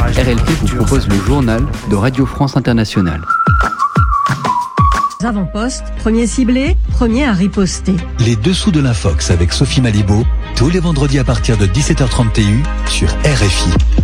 RLP vous propose le journal de Radio France Internationale. Avant-postes, premier ciblé, premier à riposter. Les dessous de l'Infox avec Sophie Malibaud, tous les vendredis à partir de 17h30 TU sur RFI.